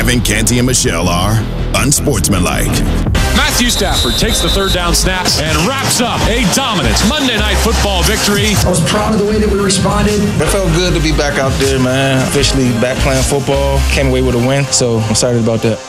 Evan, Canty, and Michelle are unsportsmanlike. Matthew Stafford takes the third down snap and wraps up a dominant Monday Night Football victory. I was proud of the way that we responded. It felt good to be back out there, man. Officially back playing football. Came away with a win, so I'm excited about that.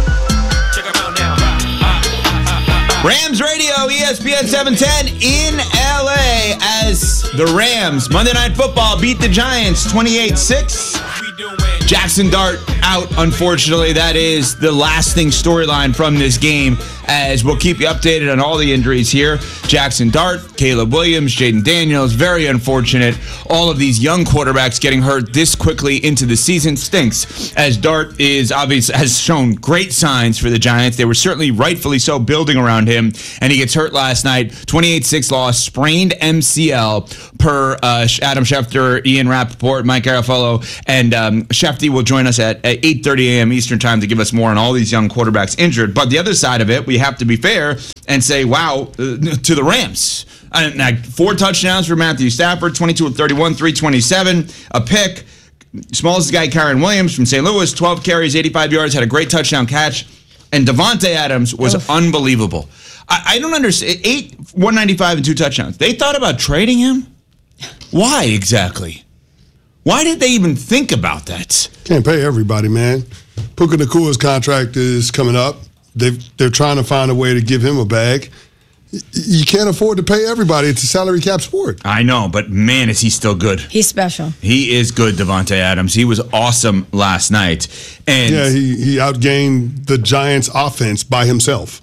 Rams Radio, ESPN 710 in LA as the Rams, Monday Night Football, beat the Giants 28-6. Jackson Dart out, unfortunately. That is the lasting storyline from this game, as we'll keep you updated on all the injuries here. Jackson Dart, Caleb Williams, Jaden Daniels, very unfortunate. All of these young quarterbacks getting hurt this quickly into the season stinks, as Dart has shown great signs for the Giants. They were certainly rightfully so building around him, and he gets hurt last night. 28-6 loss, sprained MCL per Adam Schefter, Ian Rappaport, Mike Garafolo, and Schefter will join us at 8:30 a.m. Eastern time to give us more on all these young quarterbacks injured. But the other side of it, we have to be fair and say, wow, to the Rams. 4 touchdowns for Matthew Stafford, 22 of 31, 327, a pick. Smallest guy, Kyren Williams from St. Louis, 12 carries, 85 yards, had a great touchdown catch. And Davante Adams was unbelievable. I don't understand. 195 and 2 touchdowns. They thought about trading him? Why exactly? Why did they even think about that? Can't pay everybody, man. Puka Nakua's contract is coming up. They're trying to find a way to give him a bag. You can't afford to pay everybody. It's a salary cap sport. I know, but man, is he still good. He's special. He is good, Davante Adams. He was awesome last night. And yeah, he outgained the Giants' offense by himself.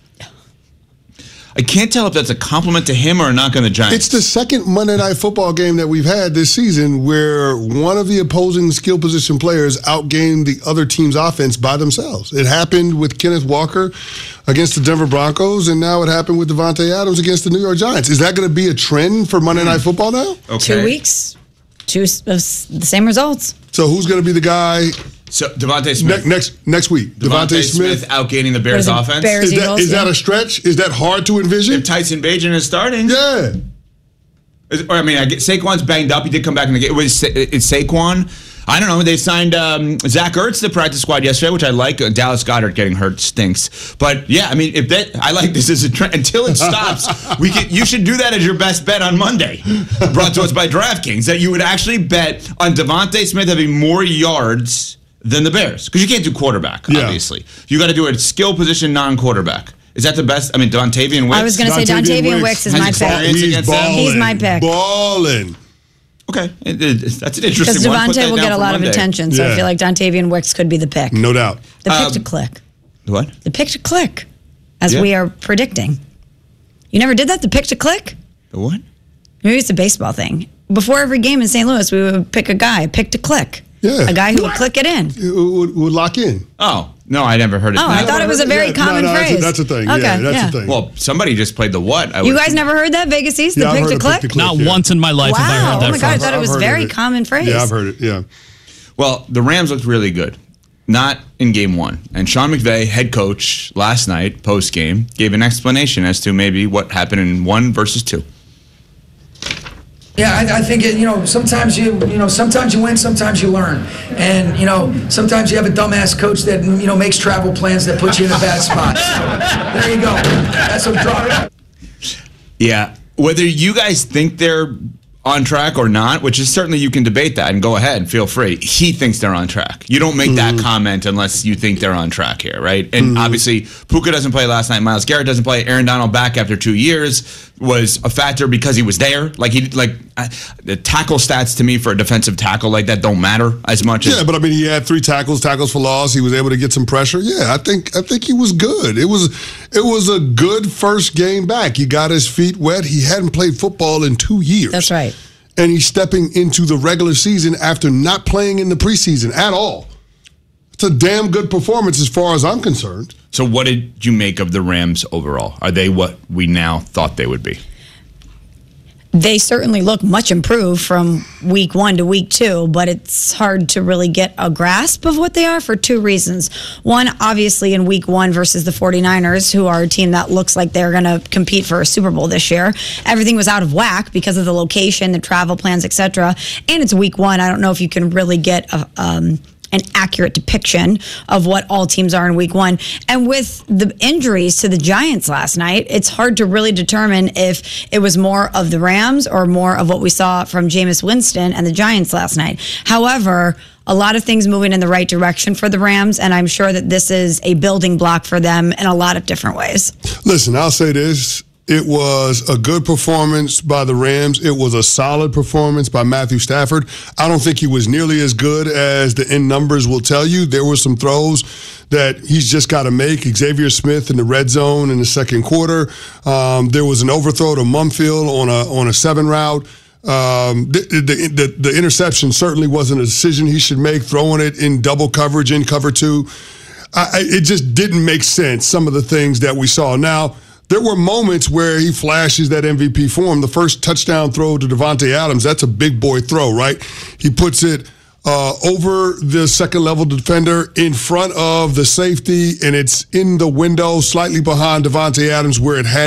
I can't tell if that's a compliment to him or a knock on the Giants. It's the second Monday Night Football game that we've had this season where one of the opposing skill position players outgained the other team's offense by themselves. It happened with Kenneth Walker against the Denver Broncos, and now it happened with Davante Adams against the New York Giants. Is that going to be a trend for Monday Night Football now? Okay. 2 weeks, the same results. So who's going to be the guy? So DeVonta Smith next week. DeVonta Smith outgaining the Bears offense. Is that a stretch? Is that hard to envision? If Tyson Bagent is starting, yeah. Or I get Saquon's banged up. He did come back in the game. It's Saquon. I don't know. They signed Zach Ertz to the practice squad yesterday, which I like. Dallas Goedert getting hurt stinks. But yeah, I like this as a trend until it stops. You should do that as your best bet on Monday. Brought to us by DraftKings, that you would actually bet on DeVonta Smith having more yards than the Bears, because you can't do quarterback. Obviously, you got to do a skill position non-quarterback. Is that the best? Dontavian Wicks. I was going to say Dontavian Wicks is my pick. He's my pick. Balling. Okay, that's an interesting because one. Because Devontae will get a lot of attention, so I feel like Dontavian Wicks could be the pick. No doubt. The pick to click. What? The pick to click, as we are predicting. You never did that? The pick to click? The what? Maybe it's a baseball thing. Before every game in St. Louis, we would pick a guy, pick to click. Yeah. A guy who would click it in. Would lock in. Oh, no, I never heard it. Oh, I thought it was a very common phrase. That's a thing. Okay, that's a thing. Well, somebody just played the what? You guys never heard that, Vegas East? The pick to click? Not once in my life have I heard that. Oh my God, I thought it was a very common phrase. Yeah, I've heard it, yeah. Well, the Rams looked really good. Not in game one. And Sean McVay, head coach, last night, post-game, gave an explanation as to maybe what happened in 1 versus 2. Yeah, I think sometimes you win, sometimes you learn, and sometimes you have a dumbass coach that makes travel plans that put you in a bad spot. There you go. That's a draw. Yeah, whether you guys think they're on track or not, which is certainly you can debate that and go ahead, feel free. He thinks they're on track. You don't make that comment unless you think they're on track here, right? And obviously, Puka doesn't play last night. Myles Garrett doesn't play. Aaron Donald back after 2 years was a factor because he was there. The tackle stats to me for a defensive tackle like that don't matter as much. Yeah, but he had 3 tackles for loss. He was able to get some pressure. Yeah, I think he was good. It was a good first game back. He got his feet wet. He hadn't played football in 2 years. That's right. And he's stepping into the regular season after not playing in the preseason at all. It's a damn good performance as far as I'm concerned. So what did you make of the Rams overall? Are they what we now thought they would be? They certainly look much improved from week 1 to week 2, but it's hard to really get a grasp of what they are for 2 reasons. One, obviously in week 1 versus the 49ers, who are a team that looks like they're going to compete for a Super Bowl this year. Everything was out of whack because of the location, the travel plans, etc. And it's week 1. I don't know if you can really get an accurate depiction of what all teams are in week one. And with the injuries to the Giants last night, it's hard to really determine if it was more of the Rams or more of what we saw from Jameis Winston and the Giants last night. However, a lot of things moving in the right direction for the Rams, and I'm sure that this is a building block for them in a lot of different ways. Listen, I'll say this. It was a good performance by the Rams. It was a solid performance by Matthew Stafford. I don't think he was nearly as good as the end numbers will tell you. There were some throws that he's just got to make. Xavier Smith in the red zone in the second quarter. There was an overthrow to Mumfield on a 7 route. The interception certainly wasn't a decision he should make, throwing it in double coverage in cover 2. It just didn't make sense, some of the things that we saw. Now, there were moments where he flashes that MVP form. The first touchdown throw to Davante Adams, that's a big boy throw, right? He puts it over the second level defender in front of the safety, and it's in the window slightly behind Davante Adams where it had